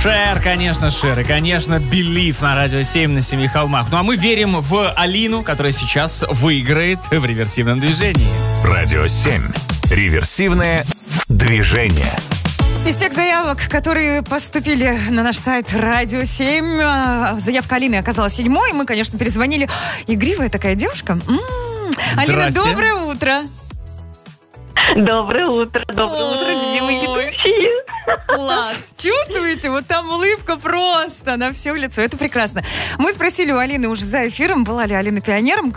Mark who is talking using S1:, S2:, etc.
S1: Шер, конечно, Шер. И, конечно, Believe на Радио 7 на Семи холмах. Ну, а мы верим в Алину, которая сейчас выиграет в реверсивном движении.
S2: Радио 7. Реверсивное движение.
S3: Из тех заявок, которые поступили на наш сайт Радио 7, заявка Алины оказалась 7-й. Мы, конечно, перезвонили. Игривая такая девушка. Алина, доброе утро.
S4: Доброе утро, любимые ведущие.
S3: Класс. Чувствуете? Вот там улыбка просто на все лицо. Это прекрасно. Мы спросили у Алины уже за эфиром, была ли Алина пионером.